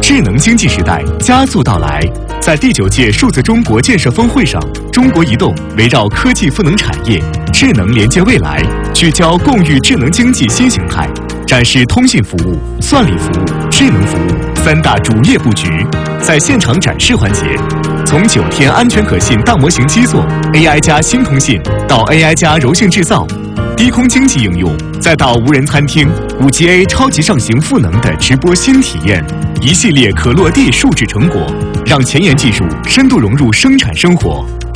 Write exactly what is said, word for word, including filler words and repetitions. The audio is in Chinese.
智能经济时代加速到来。在第九届数字中国建设峰会上，中国移动围绕科技赋能产业、智能连接未来，聚焦共育智能经济新形态，展示通信服务、算力服务、智能服务三大主业布局。在现场展示环节，从九天安全可信大模型基座 A I 加新通信到 A I 加柔性制造，低空经济应用，再到无人餐厅、五 G A 超级上行赋能的直播新体验，一系列可落地数据成果，让前沿技术深度融入生产生活。